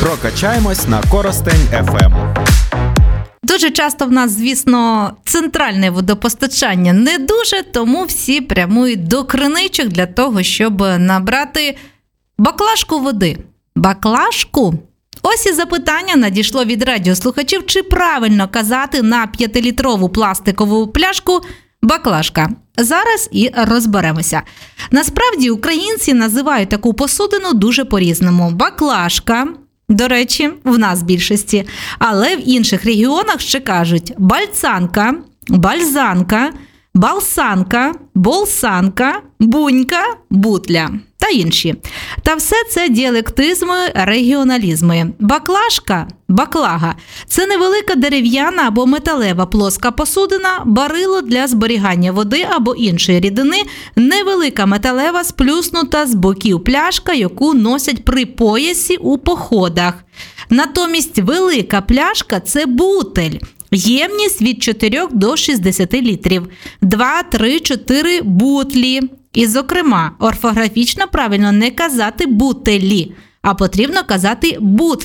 Прокачаємось на Коростень FM. Дуже часто в нас, звісно, центральне водопостачання не дуже, тому всі прямують до криничок для того, щоб набрати баклажку води. Баклажку? Ось і запитання надійшло від радіослухачів, чи правильно казати на 5-літрову пластикову пляшку баклажка. Зараз і розберемося. Насправді українці називають таку посудину дуже по-різному. Баклажка, до речі, в нас більшості, але в інших регіонах ще кажуть бальцанка, бальзанка, балсанка, болсанка, бунька, бутля та інші. Та все це діалектизми, регіоналізми. Баклажка, баклага – це невелика дерев'яна або металева плоска посудина, барило для зберігання води або іншої рідини, невелика металева сплюснута з боків пляшка, яку носять при поясі у походах. Натомість велика пляшка – це бутель. Ємність від 4 до 60 літрів. 2, 3, 4 бутлі. І, зокрема, орфографічно правильно не казати бутелі, а потрібно казати бутлі.